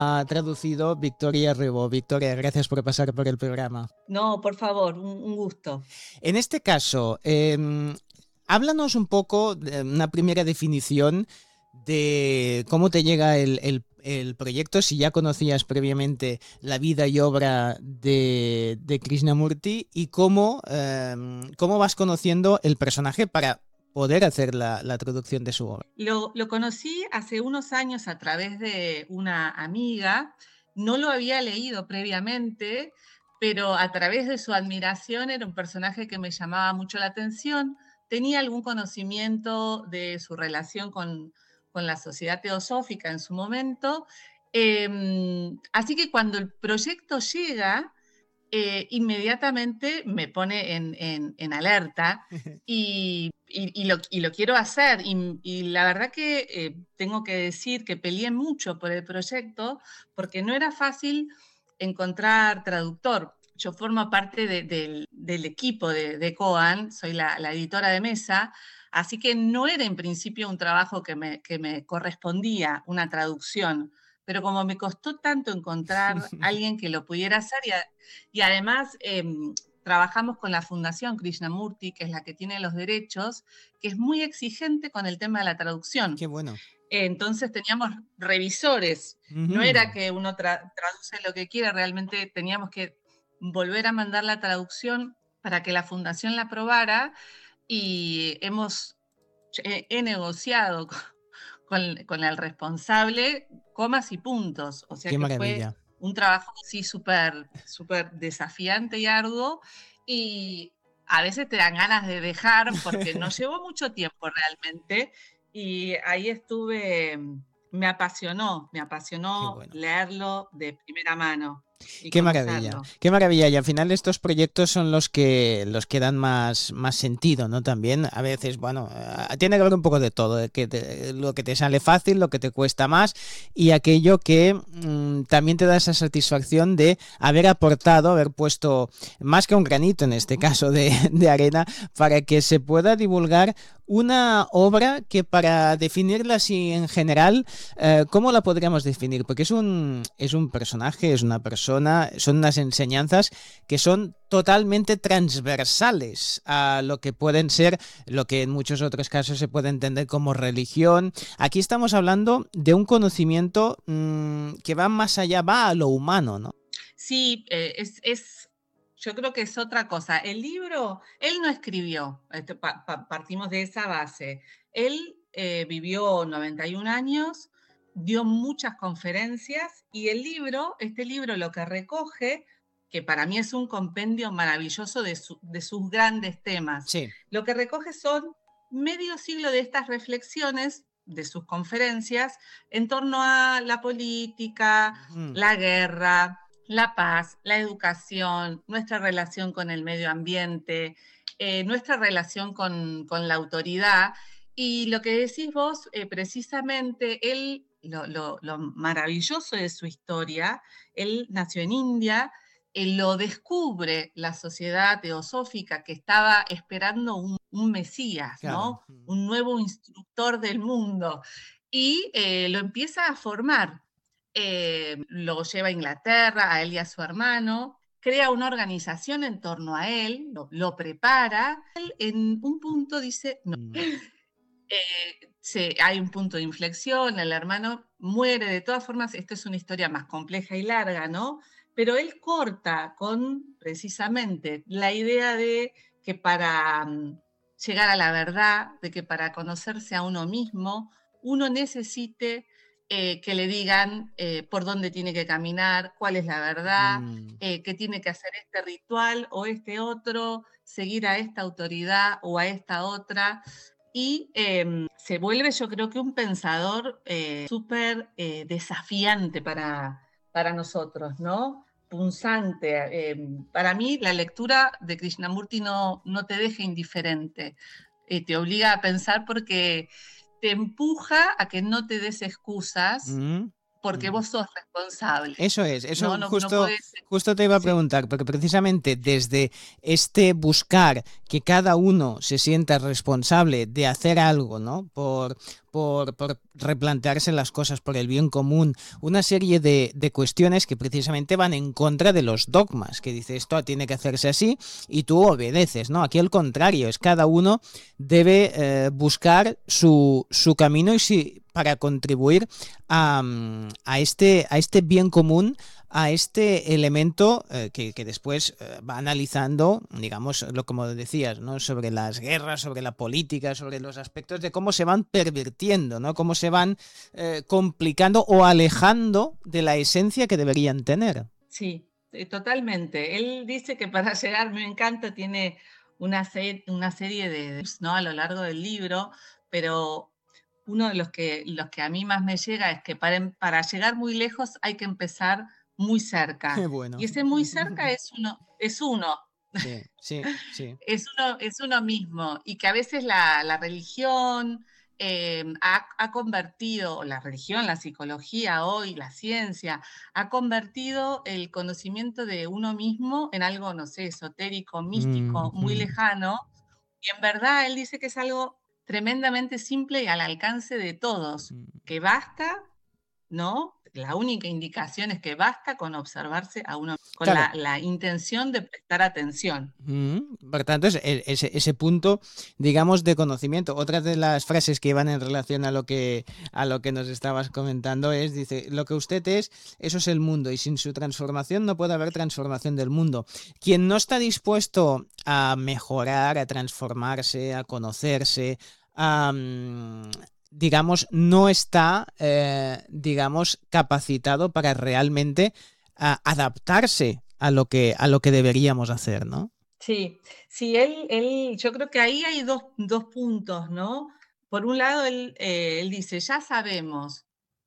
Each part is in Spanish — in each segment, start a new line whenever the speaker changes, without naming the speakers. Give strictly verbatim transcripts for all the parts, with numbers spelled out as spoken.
Ha traducido Victoria Rebo. Victoria, gracias por pasar por el programa.
No, por favor, un, un gusto.
En este caso, eh, háblanos un poco de una primera definición de cómo te llega el, el, el proyecto, si ya conocías previamente la vida y obra de, de Krishnamurti y cómo, eh, cómo vas conociendo el personaje para poder hacer la, la traducción de su obra.
Lo, lo conocí hace unos años a través de una amiga, no lo había leído previamente, pero a través de su admiración era un personaje que me llamaba mucho la atención, tenía algún conocimiento de su relación con, con la Sociedad Teosófica en su momento, eh, así que cuando el proyecto llega, eh, inmediatamente me pone en, en, en alerta y, y, y, lo, y, lo, quiero hacer. Y, y la verdad que eh, tengo que decir que peleé mucho por el proyecto porque no era fácil encontrar traductor. Yo formo parte de, de, del equipo de, de Koan, soy la, la editora de mesa, así que no era en principio un trabajo que me, que me correspondía, una traducción. Pero como me costó tanto encontrar a alguien que lo pudiera hacer y, a, y además eh, trabajamos con la Fundación Krishnamurti, que es la que tiene los derechos, que es muy exigente con el tema de la traducción.
Qué bueno.
Entonces teníamos revisores, uh-huh. No era que uno tra traduce lo que quiera, realmente teníamos que volver a mandar la traducción para que la Fundación la aprobara y hemos, he, he negociado con, con, con el responsable comas y puntos, o sea
Qué
que
maravilla.
fue un trabajo así súper súper desafiante y arduo y a veces te dan ganas de dejar porque nos llevó mucho tiempo realmente y ahí estuve, me apasionó, me apasionó
bueno.
leerlo de primera mano. Y
qué maravilla, qué maravilla. Y al final estos proyectos son los que los que dan más, más sentido, ¿no? También a veces, bueno, tiene que haber un poco de todo, de que te, lo que te sale fácil, lo que te cuesta más y aquello que mmm, también te da esa satisfacción de haber aportado, haber puesto más que un granito en este caso de, de arena para que se pueda divulgar una obra que, para definirla así en general, eh, ¿cómo la podríamos definir? Porque es un, es un personaje, es una persona, son unas enseñanzas que son totalmente transversales a lo que pueden ser, lo que en muchos otros casos se puede entender como religión. Aquí estamos hablando de un conocimiento mmm, que va más allá, va a lo humano, ¿no?
Sí, eh, es... es... Yo creo que es otra cosa. El libro, él no escribió, este, pa, pa, partimos de esa base. Él eh, vivió noventa y un años, dio muchas conferencias y el libro, este libro lo que recoge, que para mí es un compendio maravilloso de, su, de sus grandes temas,
sí.
Lo que recoge son medio siglo de estas reflexiones de sus conferencias en torno a la política, mm. la guerra, la paz, la educación, nuestra relación con el medio ambiente, eh, nuestra relación con, con, la autoridad. Y lo que decís vos, eh, precisamente, él, lo, lo, lo maravilloso de su historia, él nació en India, él lo descubre la sociedad teosófica que estaba esperando un, un Mesías, claro. ¿no? Un nuevo instructor del mundo. Y eh, lo empieza a formar. Eh, lo lleva a Inglaterra, a él y a su hermano, crea una organización en torno a él, lo, lo prepara. Él en un punto dice, no, mm. eh, se, hay un punto de inflexión, el hermano muere, de todas formas, esta es una historia más compleja y larga, ¿no? Pero él corta con precisamente la idea de que para um, llegar a la verdad, de que para conocerse a uno mismo, uno necesite Eh, que le digan eh, por dónde tiene que caminar, cuál es la verdad, mm. eh, qué tiene que hacer este ritual o este otro, seguir a esta autoridad o a esta otra. Y eh, se vuelve, yo creo que un pensador eh, súper eh, desafiante para, para nosotros, ¿no? Punzante. Eh, para mí, la lectura de Krishnamurti no, no te deja indiferente, eh, te obliga a pensar porque te empuja a que no te des excusas mm, porque mm. vos sos responsable.
Eso es, eso
no, no,
justo,
no podés...
justo te iba a preguntar, sí. Porque precisamente desde este buscar que cada uno se sienta responsable de hacer algo, ¿no? Por, por, por replantearse las cosas, por el bien común, una serie de, de cuestiones que precisamente van en contra de los dogmas, que dice esto tiene que hacerse así y tú obedeces, ¿no? Aquí al contrario, es cada uno debe eh, buscar su, su camino y si, para contribuir a, a, este, a este bien común, a este elemento eh, que, que después eh, va analizando, digamos, lo como decías, ¿no? Sobre las guerras, sobre la política, sobre los aspectos de cómo se van pervirtiendo, ¿no? Cómo se van eh, complicando o alejando de la esencia que deberían tener.
Sí, totalmente. Él dice que para llegar, me encanta, tiene una, se una serie de, ¿no? A lo largo del libro, pero uno de los que, los que a mí más me llega es que para, para llegar muy lejos hay que empezar muy cerca.
Bueno.
Y ese muy cerca es uno. Es uno.
Sí, sí, sí.
Es uno, es uno mismo. Y que a veces la, la religión eh, ha, ha convertido, la religión, la psicología hoy, la ciencia, ha convertido el conocimiento de uno mismo en algo, no sé, esotérico, místico,
Mm,
muy
mm.
lejano. Y en verdad él dice que es algo tremendamente simple y al alcance de todos, que basta, ¿no? La única indicación es que basta con observarse a uno, con
Claro.
la, la intención de prestar atención.
Mm, por tanto, es e- ese, ese punto, digamos, de conocimiento. Otra de las frases que iban en relación a lo que, a lo que nos estabas comentando es, dice, lo que usted es, eso es el mundo, y sin su transformación no puede haber transformación del mundo. Quien no está dispuesto a mejorar, a transformarse, a conocerse, a... mm, digamos, no está, eh, digamos, capacitado para realmente a adaptarse a lo que, a lo que deberíamos hacer, ¿no?
Sí, sí, él, él, yo creo que ahí hay dos, dos puntos, ¿no? Por un lado, él, eh, él dice, ya sabemos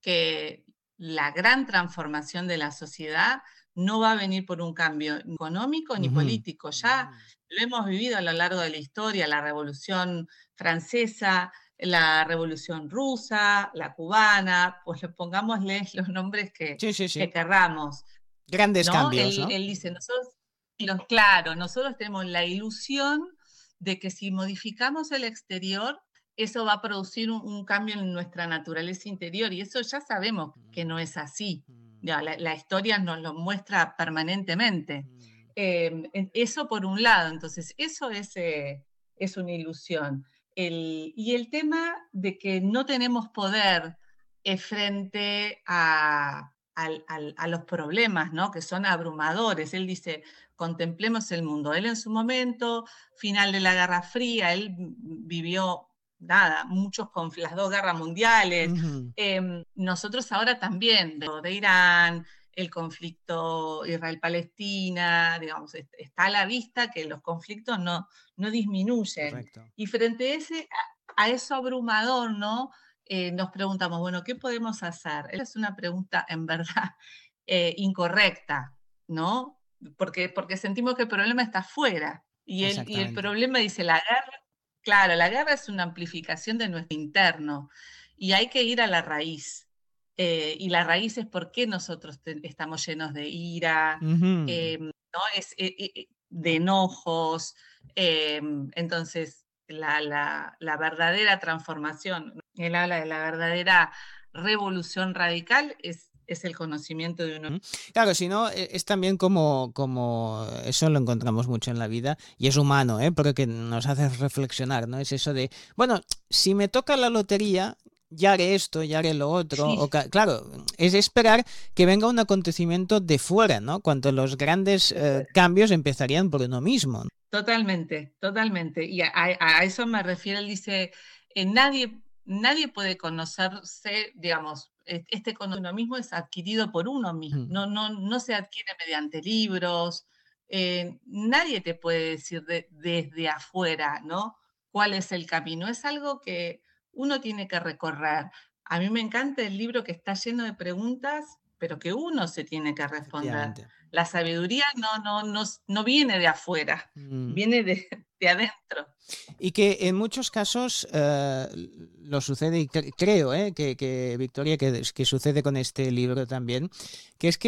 que la gran transformación de la sociedad no va a venir por un cambio económico ni
Ujú.
político, ya lo hemos vivido a lo largo de la historia, la Revolución Francesa, la Revolución Rusa, la cubana, pues le pongámosle los nombres que,
Sí, sí,
que
sí.
querramos,
Grandes
¿no?
cambios,
Él,
¿no?
él dice, nosotros, los, claro, nosotros tenemos la ilusión de que si modificamos el exterior, eso va a producir un, un cambio en nuestra naturaleza interior y eso ya sabemos que no es así. Ya, la, la historia nos lo muestra permanentemente. Eh, eso por un lado, entonces eso es, eh, es una ilusión. El, y el tema de que no tenemos poder eh, frente a, al, al, a los problemas, ¿no? Que son abrumadores. Él dice, contemplemos el mundo. Él en su momento, final de la Guerra Fría, él vivió, nada, muchos con las dos guerras mundiales.
Ujú.
Eh, nosotros ahora también, de, de Irán, el conflicto Israel-Palestina, digamos, está a la vista que los conflictos no, no disminuyen.
Correcto.
Y frente a, ese, a, a eso abrumador, ¿no? Eh, nos preguntamos, bueno, ¿qué podemos hacer? Esa es una pregunta en verdad eh, incorrecta, ¿no? Porque, porque sentimos que el problema está afuera. Y el, y el
Exactamente.
problema dice, la guerra, claro, la guerra es una amplificación de nuestro interno y hay que ir a la raíz. Eh, y la raíz es por qué nosotros te, estamos llenos de ira,
Ujú.
eh, ¿no? es, eh, eh, de enojos. Eh, entonces, la, la, la verdadera transformación, él habla de la verdadera revolución radical, es, es el conocimiento de uno.
Claro, si no, e- es también como, como eso lo encontramos mucho en la vida y es humano, ¿eh? Porque nos hace reflexionar, ¿no? Es eso de, bueno, si me toca la lotería, ya haré esto, ya haré lo otro.
Sí.
O ca- claro, es esperar que venga un acontecimiento de fuera, ¿no? Cuando los grandes eh, cambios empezarían por uno mismo.
Totalmente, totalmente. Y a, a- a eso me refiero, él dice, eh, nadie, nadie puede conocerse, digamos, e- este conocimiento uno mismo es adquirido por uno mismo,
Mm.
no, no, no se adquiere mediante libros, eh, nadie te puede decir de- desde afuera, ¿no? ¿Cuál es el camino? Es algo que uno tiene que recorrer. A mí me encanta el libro que está lleno de preguntas, pero que uno se tiene que responder.
Efectivamente.
La sabiduría no, no, no, no viene de afuera,
Mm.
viene de, de adentro.
Y que en muchos casos eh, lo sucede, y cre- creo eh, que, que, Victoria, que, que sucede con este libro también, que es que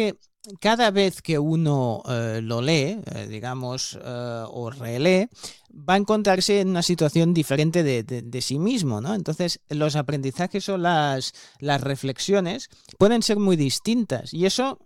cada vez que uno eh, lo lee, eh, digamos, eh, o relee, va a encontrarse en una situación diferente de, de, de sí mismo, ¿no? Entonces, los aprendizajes o las, las reflexiones pueden ser muy distintas y eso